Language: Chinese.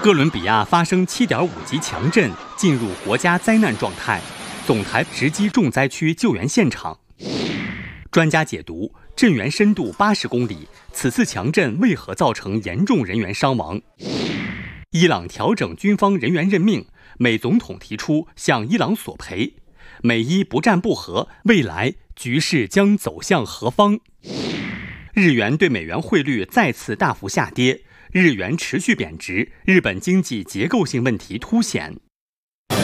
哥伦比亚发生7.5级强震，进入国家灾难状态，总台直击重灾区救援现场。专家解读：震源深度80公里，此次强震为何造成严重人员伤亡？伊朗调整军方人员任命，美总统提出向伊朗索赔。美伊不战不和，未来局势将走向何方？日元对美元汇率再次大幅下跌，日元持续贬值，日本经济结构性问题凸显。